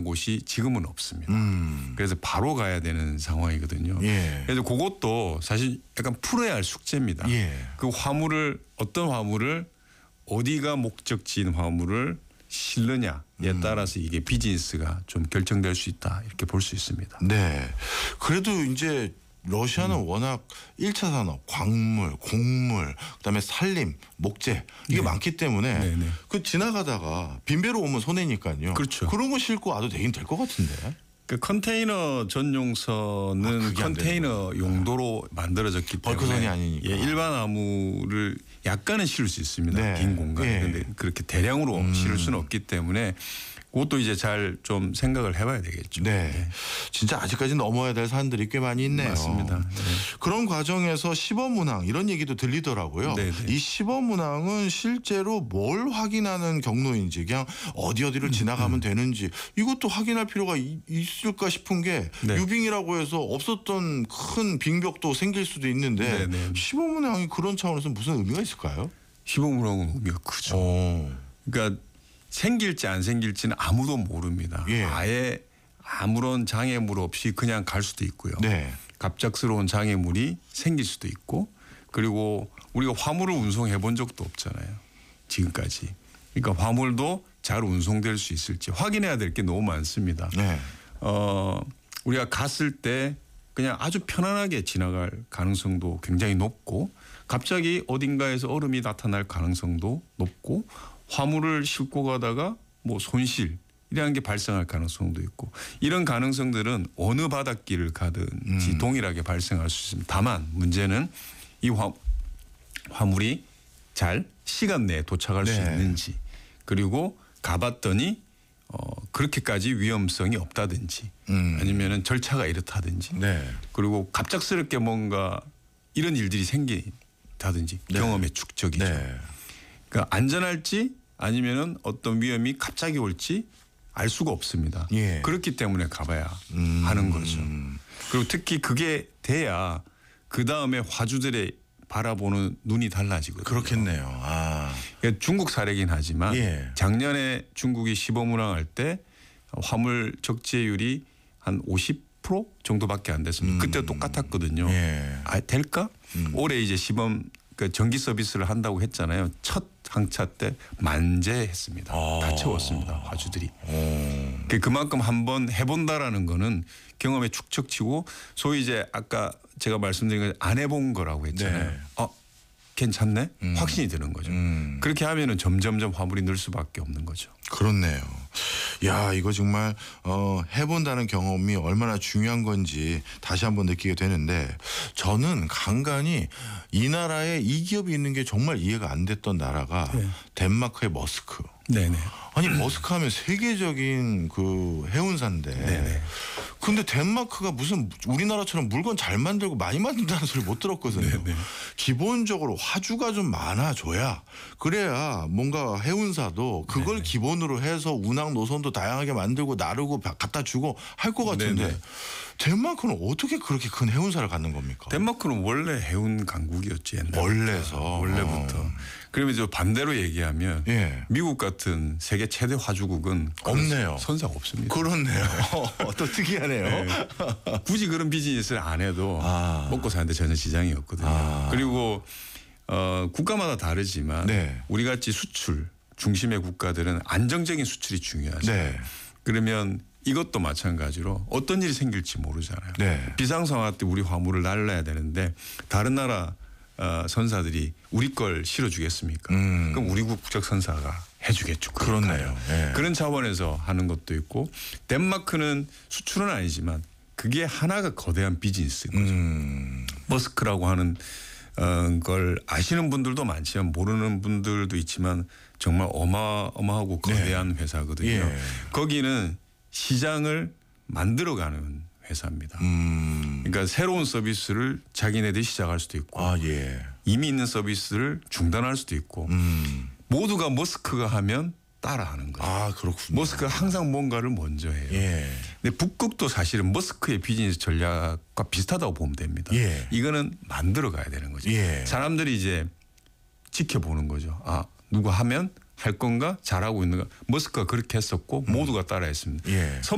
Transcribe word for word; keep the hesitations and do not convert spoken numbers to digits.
곳이 지금은 없습니다. 음. 그래서 바로 가야 되는 상황이거든요. 예. 그래서 그것도 사실 약간 풀어야 할 숙제입니다. 예. 그 화물을 어떤 화물을 어디가 목적지인 화물을 실느냐에 음. 따라서 이게 비즈니스가 좀 결정될 수 있다 이렇게 볼 수 있습니다. 네. 그래도 이제 러시아는 음. 워낙 일 차 산업, 광물, 곡물, 그다음에 산림, 목재 이게 네. 많기 때문에 네네. 그 지나가다가 빈배로 오면 손해니까요. 그렇죠. 그런 거 싣고 와도 되긴 될 것 같은데. 그 컨테이너 전용선은 아, 컨테이너 용도로 만들어졌기 때문에 벌크선이 아니니까. 예, 일반 화물을 약간은 실을 수 있습니다. 네. 빈 공간에. 예. 그런데 그렇게 대량으로 음. 실을 수는 없기 때문에 그것도 이제 잘 좀 생각을 해봐야 되겠죠. 네. 네. 진짜 아직까지 넘어야 될 산들이 꽤 많이 있네요. 맞습니다. 네. 그런 과정에서 시범 운항 이런 얘기도 들리더라고요. 네네. 이 시범 운항은 실제로 뭘 확인하는 경로인지 그냥 어디 어디를 지나가면 음. 되는지 이것도 확인할 필요가 이, 있을까 싶은 게 네. 유빙이라고 해서 없었던 큰 빙벽도 생길 수도 있는데 네네. 시범 운항이 그런 차원에서 무슨 의미가 있을까요? 시범운항은 의미가 크죠. 오. 그러니까 생길지 안 생길지는 아무도 모릅니다. 예. 아예 아무런 장애물 없이 그냥 갈 수도 있고요. 네. 갑작스러운 장애물이 생길 수도 있고 그리고 우리가 화물을 운송해 본 적도 없잖아요. 지금까지. 그러니까 화물도 잘 운송될 수 있을지 확인해야 될 게 너무 많습니다. 네. 어, 우리가 갔을 때 그냥 아주 편안하게 지나갈 가능성도 굉장히 높고 갑자기 어딘가에서 얼음이 나타날 가능성도 높고 화물을 싣고 가다가 뭐 손실 이라는 게 발생할 가능성도 있고 이런 가능성들은 어느 바닷길을 가든지 음. 동일하게 발생할 수 있습니다. 다만 문제는 이 화, 화물이 잘 시간 내에 도착할 네. 수 있는지 그리고 가봤더니 어, 그렇게까지 위험성이 없다든지 음. 아니면은 절차가 이렇다든지 네. 그리고 갑작스럽게 뭔가 이런 일들이 생긴다든지 네. 경험의 축적이죠. 네. 그러니까 안전할지 아니면은 어떤 위험이 갑자기 올지 알 수가 없습니다. 예. 그렇기 때문에 가봐야 음. 하는 거죠. 그리고 특히 그게 돼야 그 다음에 화주들의 바라보는 눈이 달라지거든요. 그렇겠네요. 아. 그러니까 중국 사례긴 하지만 예. 작년에 중국이 시범 운항할 때 화물 적재율이 한 오십 퍼센트 정도밖에 안 됐습니다. 음. 그때 똑같았거든요. 예. 아, 될까? 음. 올해 이제 시범 그 전기 서비스를 한다고 했잖아요. 첫 항차 때 만재했습니다. 아. 다 채웠습니다. 화주들이. 오. 그만큼 한번 해본다라는 거는 경험의 축적치고 소위 이제 아까 제가 말씀드린 거 안 해본 거라고 했잖아요. 네. 어 괜찮네? 음. 확신이 드는 거죠. 음. 그렇게 하면은 점점점 화물이 늘 수밖에 없는 거죠. 그렇네요. 야, 이거 정말 어, 해본다는 경험이 얼마나 중요한 건지 다시 한번 느끼게 되는데 저는 간간히 이 나라에 이 기업이 있는 게 정말 이해가 안 됐던 나라가 네. 덴마크의 머스크. 네네. 아니 머스크 하면 세계적인 그 해운사인데 네네. 근데 덴마크가 무슨 우리나라처럼 물건 잘 만들고 많이 만든다는 소리 못 들었거든요. 네네. 기본적으로 화주가 좀 많아져야 그래야 뭔가 해운사도 그걸 네네. 기본으로 해서 운항 노선도 다양하게 만들고 나르고 갖다 주고 할 것 같은데 네네. 덴마크는 어떻게 그렇게 큰 해운사를 갖는 겁니까? 덴마크는 원래 해운 강국이었지 옛날에. 원래서. 원래부터. 어. 그러면 이제 반대로 얘기하면 예. 미국 같은 세계 최대 화주국은 그런 없네요. 선사가 없습니다. 그렇네요. 또 특이하네요. 네. 굳이 그런 비즈니스를 안 해도 아. 먹고 사는데 전혀 지장이 없거든요. 아. 그리고 어, 국가마다 다르지만 네. 우리 같이 수출 중심의 국가들은 안정적인 수출이 중요하죠. 네. 그러면 이것도 마찬가지로 어떤 일이 생길지 모르잖아요. 네. 비상상황 때 우리 화물을 날라야 되는데 다른 나라 어, 선사들이 우리 걸 실어주겠습니까? 음. 그럼 우리 국적 선사가 해주겠죠. 그렇네요. 예. 그런 차원에서 하는 것도 있고 덴마크는 수출은 아니지만 그게 하나가 거대한 비즈니스인 거죠. 음. 머스크라고 하는 어, 걸 아시는 분들도 많지만 모르는 분들도 있지만 정말 어마어마하고 거대한 네. 회사거든요. 예. 거기는 시장을 만들어가는 회사입니다. 음. 그러니까 새로운 서비스를 자기네들이 시작할 수도 있고 아, 예. 이미 있는 서비스를 중단할 수도 있고 음. 모두가 머스크가 하면 따라하는 거예요. 아, 그렇군요. 머스크가 항상 뭔가를 먼저 해요. 예. 근데 북극도 사실은 머스크의 비즈니스 전략과 비슷하다고 보면 됩니다. 예. 이거는 만들어 가야 되는 거죠. 예. 사람들이 이제 지켜보는 거죠. 아, 누가 하면 할 건가? 잘하고 있는가? 머스크가 그렇게 했었고 모두가 따라했습니다. 예.